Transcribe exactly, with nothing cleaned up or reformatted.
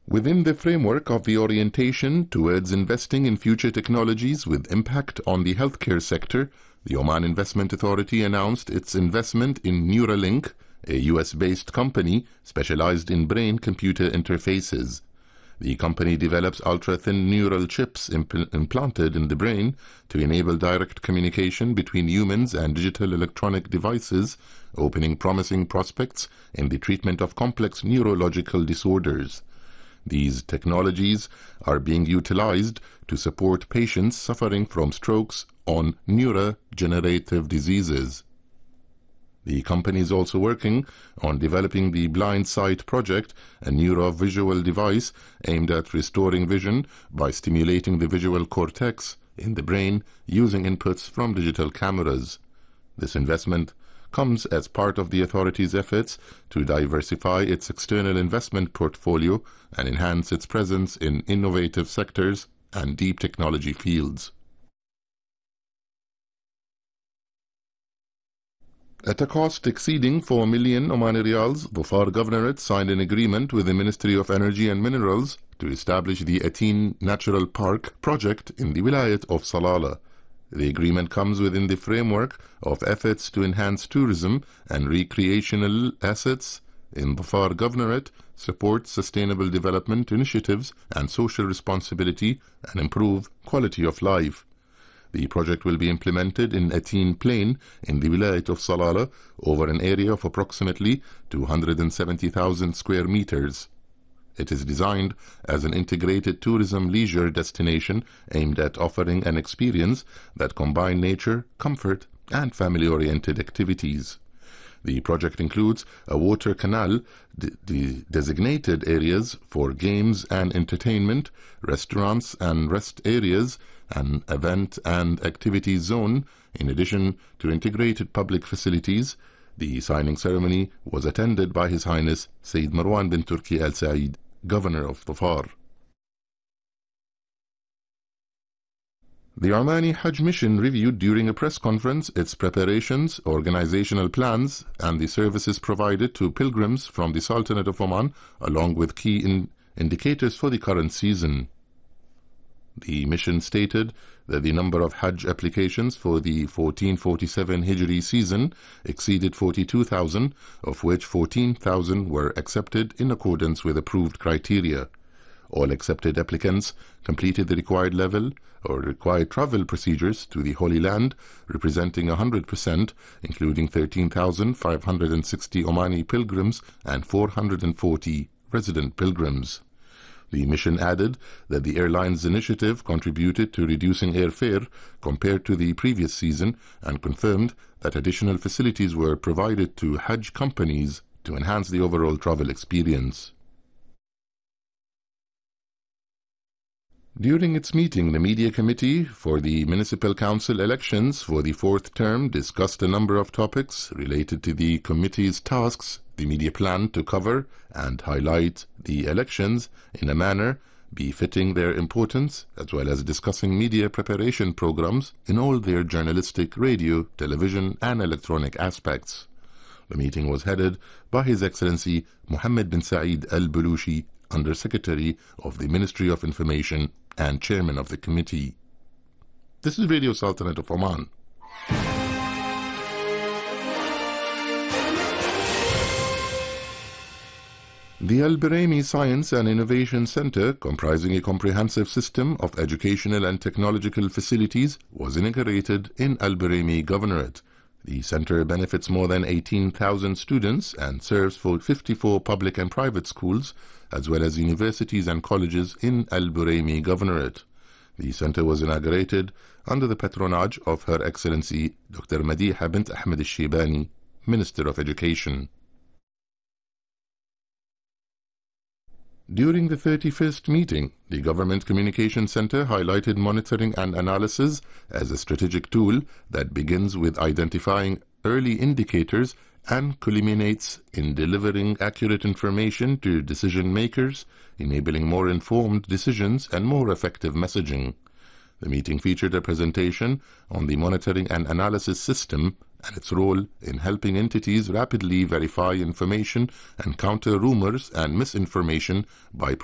Within the framework of the orientation towards investing in future technologies with impact on the healthcare sector, the Oman Investment Authority announced its investment in Neuralink, a U S-based company specialized in brain-computer interfaces. The company develops ultra-thin neural chips impl- implanted in the brain to enable direct communication between humans and digital electronic devices, opening promising prospects in the treatment of complex neurological disorders. These technologies are being utilized to support patients suffering from strokes on neurodegenerative diseases. The company is also working on developing the Blind Sight Project, a neurovisual device aimed at restoring vision by stimulating the visual cortex in the brain using inputs from digital cameras. This investment comes as part of the authority's efforts to diversify its external investment portfolio and enhance its presence in innovative sectors and deep technology fields. At a cost exceeding four million Omani Riyals, Dhofar Governorate signed an agreement with the Ministry of Energy and Minerals to establish the Ateen Natural Park project in the Wilayat of Salalah. The agreement comes within the framework of efforts to enhance tourism and recreational assets in Dhofar Governorate, support sustainable development initiatives and social responsibility, and improve quality of life. The project will be implemented in Ateen Plain in the Wilayat of Salalah over an area of approximately two hundred seventy thousand square meters. It is designed as an integrated tourism leisure destination aimed at offering an experience that combines nature, comfort, and family-oriented activities. The project includes a water canal, the designated areas for games and entertainment, restaurants and rest areas, an event and activity zone, in addition to integrated public facilities. The signing ceremony was attended by His Highness Sayyid Marwan bin Turki Al Said, Governor of Dhofar. The Omani Hajj Mission reviewed during a press conference its preparations, organizational plans, and the services provided to pilgrims from the Sultanate of Oman, along with key in indicators for the current season. The mission stated that the number of Hajj applications for the fourteen forty-seven Hijri season exceeded forty-two thousand, of which fourteen thousand were accepted in accordance with approved criteria. All accepted applicants completed the required level or required travel procedures to the Holy Land, representing one hundred percent, including thirteen thousand five hundred sixty Omani pilgrims and four hundred forty resident pilgrims. The mission added that the airline's initiative contributed to reducing airfare compared to the previous season and confirmed that additional facilities were provided to Hajj companies to enhance the overall travel experience. During its meeting, the Media Committee for the Municipal Council elections for the fourth term discussed a number of topics related to the committee's tasks, the media plan to cover and highlight the elections in a manner befitting their importance, as well as discussing media preparation programs in all their journalistic, radio, television, and electronic aspects. The meeting was headed by His Excellency Mohammed bin Saeed Al Bulushi, Under Secretary of the Ministry of Information and Chairman of the Committee. This is Radio Sultanate of Oman. The Al Biraimi Science and Innovation Center, comprising a comprehensive system of educational and technological facilities, was inaugurated in Al Biraimi Governorate. The center benefits more than eighteen thousand students and serves for fifty-four public and private schools, as well as universities and colleges in Al Biraimi Governorate. The center was inaugurated under the patronage of Her Excellency Doctor Madiha bint Ahmed al-Shibani, Minister of Education. During the thirty-first meeting, the Government Communication Center highlighted monitoring and analysis as a strategic tool that begins with identifying early indicators and culminates in delivering accurate information to decision makers, enabling more informed decisions and more effective messaging. The meeting featured a presentation on the monitoring and analysis system and its role in helping entities rapidly verify information and counter rumors and misinformation by